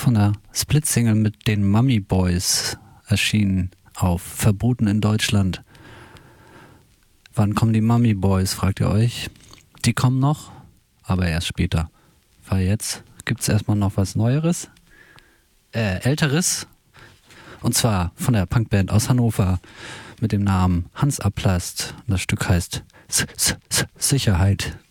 von der Split-Single mit den Mummy Boys erschienen auf Verboten in Deutschland. Wann kommen die Mummy Boys, fragt ihr euch? Die kommen noch, aber erst später. Weil jetzt gibt es erstmal noch was Neueres, Älteres. Und zwar von der Punkband aus Hannover mit dem Namen Hansaplast. Das Stück heißt Sicherheit.